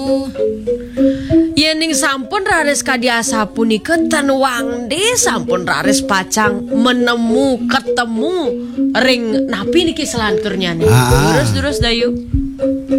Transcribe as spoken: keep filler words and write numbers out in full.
Yening sampun raris kadiasa punika ten wangde sampun raris pacang menemu ketemu ring napi niki selanturnya nih. Terus terus Dayu.